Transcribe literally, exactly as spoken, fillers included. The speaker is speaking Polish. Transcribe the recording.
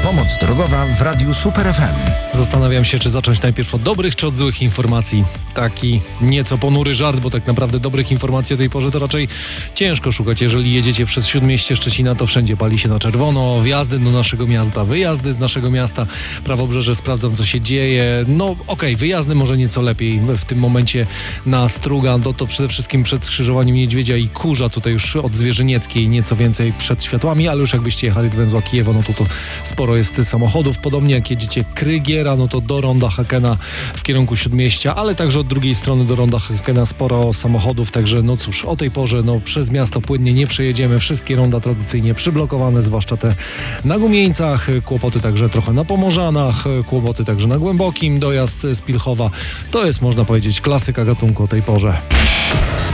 Pomoc drogowa w Radiu Super F M. Zastanawiam się, czy zacząć najpierw od dobrych, czy od złych informacji. Taki nieco ponury żart, bo tak naprawdę dobrych informacji o tej porze to raczej ciężko szukać. Jeżeli jedziecie przez Śródmieście Szczecina, to wszędzie pali się na czerwono. Wjazdy do naszego miasta, wyjazdy z naszego miasta. Prawobrzeże, sprawdzam, co się dzieje. No okej, okay, wyjazdy może nieco lepiej. W tym momencie na Strugan, to, to przede wszystkim przed skrzyżowaniem Niedźwiedzia i Kurza, tutaj już od Zwierzynieckiej nieco więcej przed światłami, ale już jakbyście jechali do węzła Kijewo, no to to sporo jest samochodów. Podobnie jak jedziecie Krygiera, no to do ronda Hakena w kierunku Śródmieścia, ale także od drugiej strony do ronda Hakena sporo samochodów, także no cóż, o tej porze no przez miasto płynnie nie przejedziemy. Wszystkie ronda tradycyjnie przyblokowane, zwłaszcza te na Gumieńcach, kłopoty także trochę na Pomorzanach, kłopoty także na Głębokim, dojazd z Pilchowa. To jest, można powiedzieć, klasyka gatunku o tej porze.